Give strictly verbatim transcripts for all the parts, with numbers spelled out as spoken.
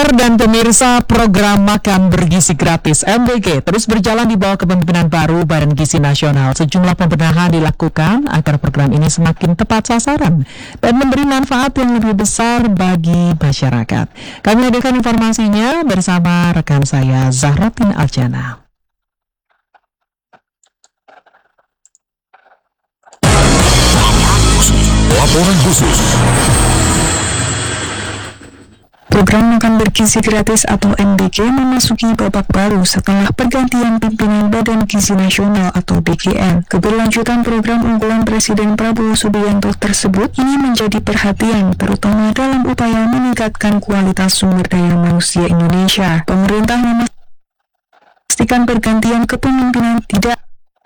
Pendengar dan pemirsa program Makan Bergizi Gratis M B G terus berjalan di bawah kepemimpinan baru Badan Gizi Nasional. Sejumlah pembenahan dilakukan agar program ini semakin tepat sasaran dan memberi manfaat yang lebih besar bagi masyarakat. Kami hadirkan informasinya bersama rekan saya Zahratin Aljana. Laporan khusus. Program Makan Bergizi Gratis atau M B G memasuki babak baru setelah pergantian pimpinan Badan Gizi Nasional atau B G N. Keberlanjutan program unggulan Presiden Prabowo Subianto tersebut ini menjadi perhatian, terutama dalam upaya meningkatkan kualitas sumber daya manusia Indonesia. Pemerintah memastikan pergantian kepemimpinan tidak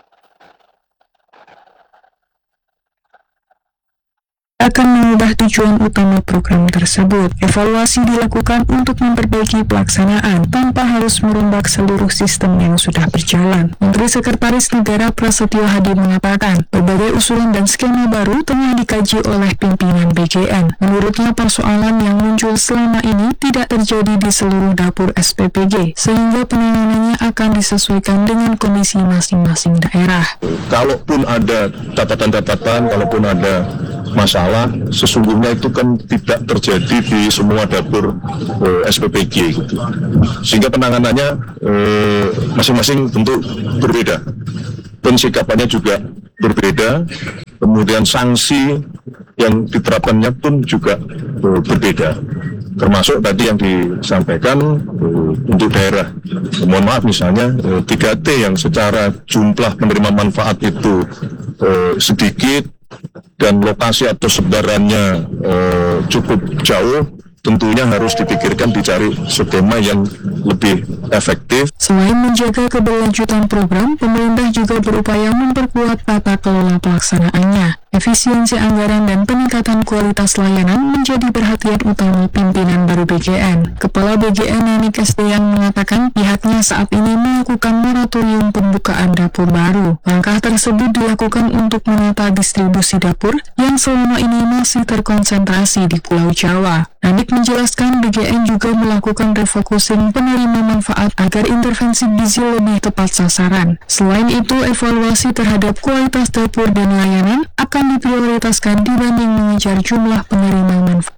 akan mengubah tujuan utama program tersebut. Evaluasi dilakukan untuk memperbaiki pelaksanaan tanpa harus merombak seluruh sistem yang sudah berjalan. Menteri Sekretaris Negara Prasetyo Hadi mengatakan, berbagai usulan dan skema baru tengah dikaji oleh pimpinan B G N. Menurutnya, persoalan yang muncul selama ini tidak terjadi di seluruh dapur S P P G, sehingga penanganannya akan disesuaikan dengan kondisi masing-masing daerah. Kalaupun ada catatan-catatan, kalaupun ada masalah, sesungguhnya itu kan tidak terjadi di semua dapur eh, S P P G gitu. Sehingga penanganannya eh, masing-masing tentu berbeda, pensikapannya juga berbeda, kemudian sanksi yang diterapkannya pun juga eh, berbeda. Termasuk tadi yang disampaikan uh, untuk daerah, mohon maaf misalnya uh, tiga T yang secara jumlah penerima manfaat itu uh, sedikit dan lokasi atau sebarannya uh, cukup jauh, tentunya harus dipikirkan dicari skema yang lebih efektif. Selain menjaga keberlanjutan program, pemerintah juga berupaya memperkuat tata kelola pelaksanaannya. Efisiensi anggaran dan peningkatan kualitas layanan menjadi perhatian utama pimpinan baru B G N. Kepala B G N Yanik S D yang mengatakan pihaknya saat ini melakukan moratorium pembukaan dapur baru. Langkah tersebut dilakukan untuk menata distribusi dapur yang selama ini masih terkonsentrasi di Pulau Jawa. Nanik menjelaskan B G N juga melakukan refocusing penerima manfaat agar intervensi gizi lebih tepat sasaran. Selain itu, evaluasi terhadap kualitas dapur dan layanan akan diprioritaskan dibanding mengejar jumlah penerima manfaat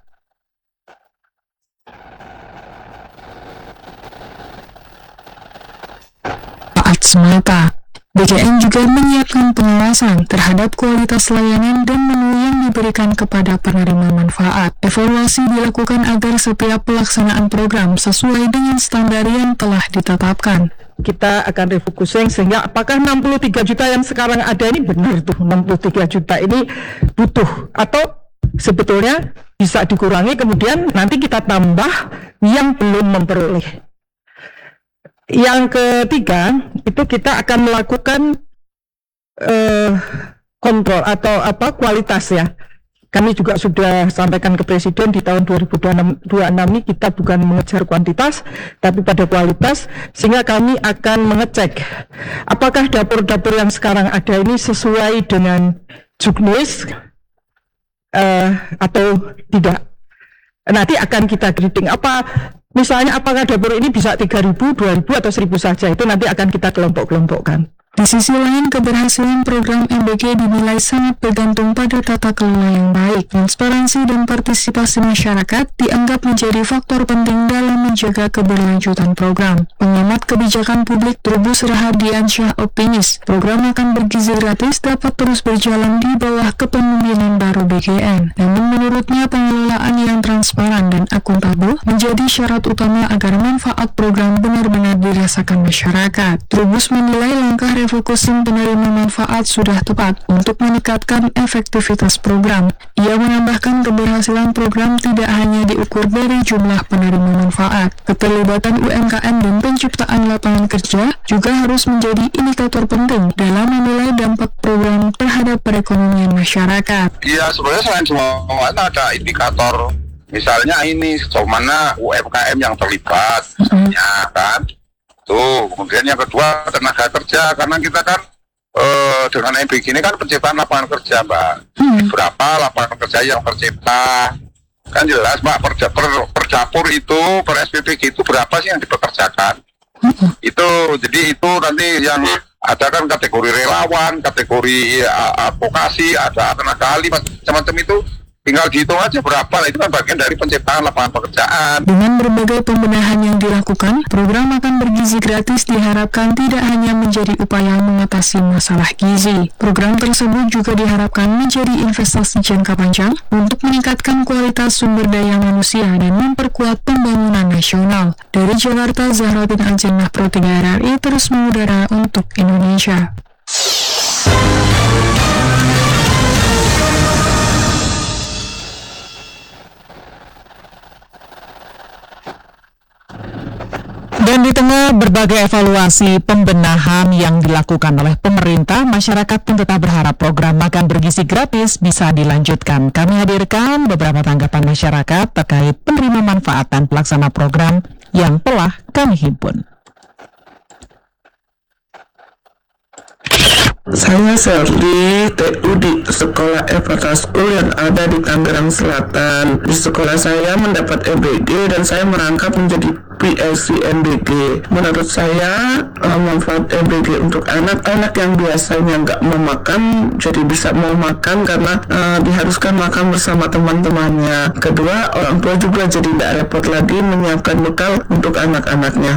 semata. B G N juga menyiapkan pengawasan terhadap kualitas layanan dan menu yang diberikan kepada penerima manfaat. Evaluasi dilakukan agar setiap pelaksanaan program sesuai dengan standar yang telah ditetapkan. Kita akan refocusing sehingga apakah enam puluh tiga juta yang sekarang ada ini benar tuh enam puluh tiga juta ini butuh atau sebetulnya bisa dikurangi, kemudian nanti kita tambah yang belum memperoleh. Yang ketiga itu kita akan melakukan uh, kontrol atau apa kualitas ya. Kami juga sudah sampaikan ke Presiden di tahun dua ribu dua puluh enam ini kita bukan mengejar kuantitas tapi pada kualitas, sehingga kami akan mengecek apakah dapur-dapur yang sekarang ada ini sesuai dengan juknis uh, atau tidak. Nanti akan kita grading apa, misalnya apakah dapur ini bisa tiga ribu, dua ribu atau seribu saja, itu nanti akan kita kelompok-kelompokkan. Di sisi lain, keberhasilan program M B G dinilai sangat bergantung pada tata kelola yang baik. Transparansi dan partisipasi masyarakat dianggap menjadi faktor penting dalam menjaga keberlanjutan program. Pengamat kebijakan publik Trubus Rahadiansyah optimis, program Makan Bergizi Gratis dapat terus berjalan di bawah kepemimpinan baru B G N. Namun menurutnya pengelolaan yang transparan dan akuntabel menjadi syarat utama agar manfaat program benar-benar dirasakan masyarakat. Trubus menilai langkah refocusing penerima manfaat sudah tepat untuk meningkatkan efektivitas program. Ia menambahkan keberhasilan program tidak hanya diukur dari jumlah penerima manfaat. Keterlibatan U M K M dan penciptaan lapangan kerja juga harus menjadi indikator penting dalam menilai dampak program terhadap perekonomian masyarakat. Iya, sebenarnya selain semua ada indikator. Misalnya ini sejauh mana U M K M yang terlibat, misalnya kan. Tuh, kemudian yang kedua tenaga kerja, karena kita kan uh, dengan M B G ini kan penciptaan lapangan kerja, Mbak. Hmm. Berapa lapangan kerja yang tercipta? Kan jelas, Mbak, per, per, per dapur itu per S P P G itu berapa sih yang dipekerjakan? Itu jadi itu nanti yang ada kan kategori relawan, kategori uh, advokasi, ada tenaga ahli macam-macam itu. Tinggal dihitung aja berapa, itu kan bagian dari penciptaan lapangan pekerjaan. Dengan berbagai pembenahan yang dilakukan, program makan bergizi gratis diharapkan tidak hanya menjadi upaya mengatasi masalah gizi. Program tersebut juga diharapkan menjadi investasi jangka panjang untuk meningkatkan kualitas sumber daya manusia dan memperkuat pembangunan nasional. Dari Jakarta, Zahra bin Al-Jannah, Pro tiga R R I terus mengudara untuk Indonesia. Dan di tengah berbagai evaluasi pembenahan yang dilakukan oleh pemerintah, masyarakat pun tetap berharap program makan bergizi gratis bisa dilanjutkan. Kami hadirkan beberapa tanggapan masyarakat terkait penerima manfaat dan pelaksana program yang telah kami himpun. Saya Serdi, T U di Sekolah Evata School yang ada di Tangerang Selatan. Di sekolah saya mendapat M B G dan saya merangkap menjadi P S C M B G. Menurut saya, uh, manfaat M B G untuk anak-anak yang biasanya nggak mau makan, jadi bisa mau makan karena uh, diharuskan makan bersama teman-temannya. Kedua, orang tua juga jadi nggak repot lagi menyiapkan bekal untuk anak-anaknya.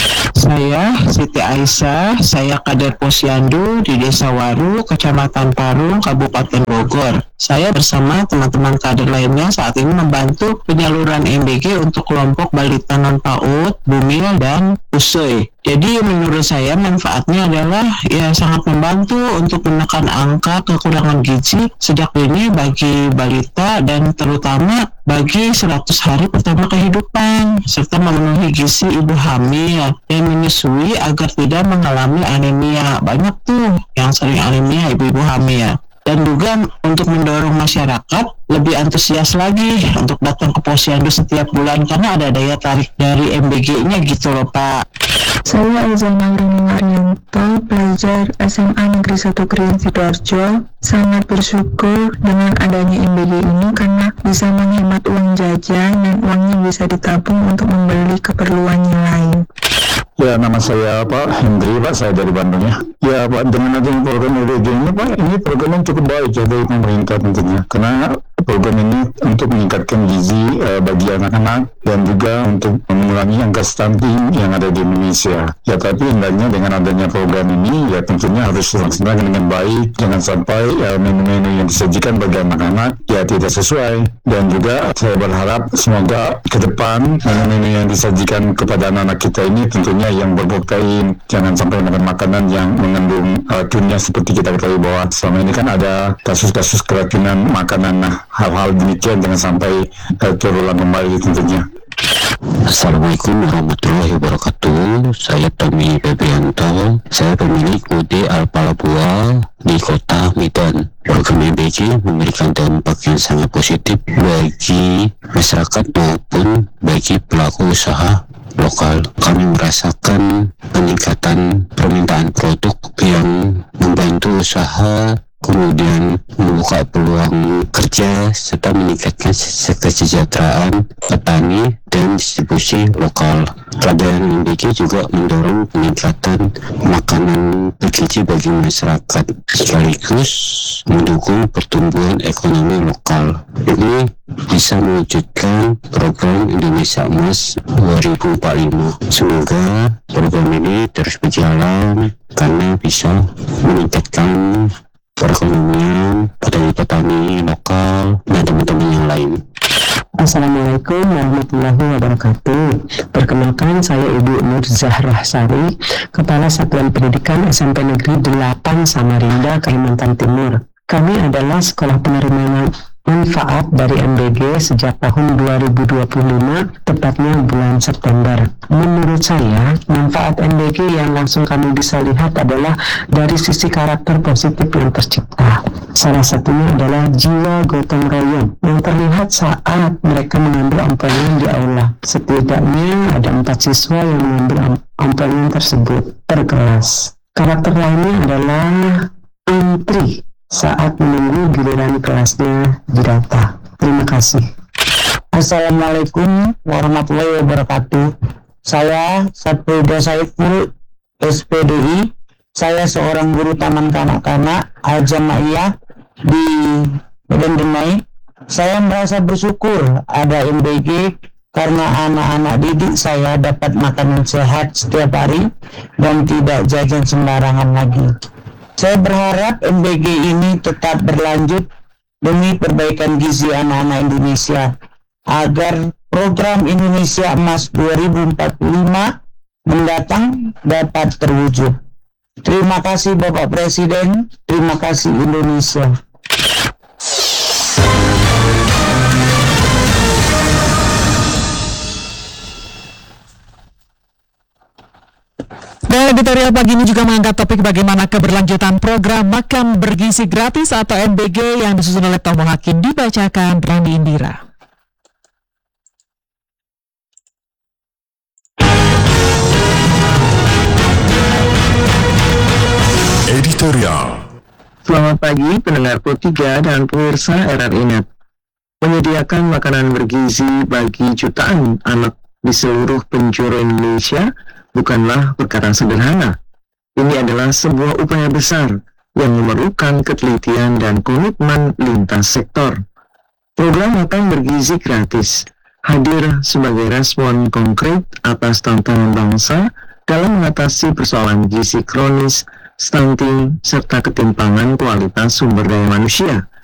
Saya Siti Aisyah, saya Kader Posyandu di Desa Waru, Kecamatan Parung, Kabupaten Bogor. Saya bersama teman-teman kader lainnya saat ini membantu penyaluran M B G untuk kelompok balita non-PAUD, Bumil, dan Usui. Jadi menurut saya manfaatnya adalah ya sangat membantu untuk menekan angka kekurangan gizi sejak dini bagi balita dan terutama bagi seratus hari pertama kehidupan, serta memenuhi gizi ibu hamil dan menyusui agar tidak mengalami anemia. Banyak tuh yang sering anemia ibu-ibu hamil. Dan juga untuk mendorong masyarakat lebih antusias lagi untuk datang ke Posyandu setiap bulan karena ada daya tarik dari M B G-nya gitu loh Pak. Saya Elzana Rini Arianto, pelajar S M A Negeri satu Krian Sidoarjo. Sangat bersyukur dengan adanya M B G ini karena bisa menghemat uang jajan dan uangnya bisa ditabung untuk membeli keperluan yang lain. Ya, nama saya Pak Hendri, Pak, saya dari Bandung ya. Ya Pak, dengan adanya program M B G ini Pak, ini program yang cukup baik ya dari pemerintah tentunya. Karena program ini untuk meningkatkan gizi eh, bagi anak-anak dan juga untuk mengurangi angka stunting yang ada di Indonesia. Ya, tapi hendaknya dengan adanya program ini ya tentunya harus dilaksanakan dengan baik. Jangan sampai ya, menu-menu yang disajikan bagi anak-anak ya tidak sesuai. Dan juga saya berharap semoga ke depan menu-menu yang disajikan kepada anak-anak kita ini tentunya yang berprotein, jangan sampai makan makanan yang mengandung racunnya seperti kita ketahui bahwa selama ini kan ada kasus-kasus keracunan makanan. Nah, hal-hal demikian jangan sampai uh, terulang kembali tentunya. Assalamualaikum warahmatullahi wabarakatuh. Saya Tommy Febrianto. Saya pemilik U D Al-Palabua di kota Medan. Program M B G memberikan dampak yang sangat positif bagi masyarakat maupun bagi pelaku usaha lokal. Kami merasakan peningkatan permintaan produk yang membantu usaha, kemudian membuka peluang kerja serta meningkatkan kesejahteraan petani dan distribusi lokal. Kehadiran M B G juga mendorong peningkatan makanan bergizi bagi masyarakat sekaligus mendukung pertumbuhan ekonomi lokal. Ini bisa mewujudkan program Indonesia Emas dua ribu empat puluh lima. Semoga program ini terus berjalan karena bisa meningkatkan perekonomian petani-petani lokal dan teman-teman yang lain. Assalamualaikum warahmatullahi wabarakatuh. Perkenalkan, saya Ibu Nur Zahrah Sari, Kepala Satuan Pendidikan S M P Negeri delapan Samarinda, Kalimantan Timur. Kami adalah sekolah penerima manfaat dari M B G sejak tahun dua ribu dua puluh lima, tepatnya bulan September. Menurut saya, manfaat M B G yang langsung kami bisa lihat adalah dari sisi karakter positif yang tercipta. Salah satunya adalah jiwa gotong royong yang terlihat saat mereka mengambil ampelnya di aula. Setidaknya ada empat siswa yang mengambil ampelnya tersebut per kelas. Karakter lainnya adalah antri saat menunggu giliran kelasnya didata. Terima kasih. Assalamualaikum warahmatullahi wabarakatuh. Saya Satpeda Saiful, S P D I. Saya seorang guru taman kanak-kanak Al-Jamaiyah di Medan Denai. Saya merasa bersyukur ada M B G karena anak-anak didik saya dapat makanan sehat setiap hari dan tidak jajan sembarangan lagi. Saya berharap M B G ini tetap berlanjut demi perbaikan gizi anak-anak Indonesia agar program Indonesia Emas dua ribu empat puluh lima mendatang dapat terwujud. Terima kasih Bapak Presiden, terima kasih Indonesia. Dan editorial pagi ini juga mengangkat topik bagaimana keberlanjutan program makan bergizi gratis atau M B G yang disusun oleh Tomo Hakim, dibacakan Randi Indira. Editorial. Selamat pagi pendengar Pro tiga dan pemirsa R R I Net. Menyediakan makanan bergizi bagi jutaan anak di seluruh penjuru Indonesia bukanlah perkara sederhana. Ini adalah sebuah upaya besar yang memerlukan ketelitian dan komitmen lintas sektor. Program makan bergizi gratis hadir sebagai respon konkret atas tantangan bangsa dalam mengatasi persoalan gizi kronis, stunting, serta ketimpangan kualitas sumber daya manusia.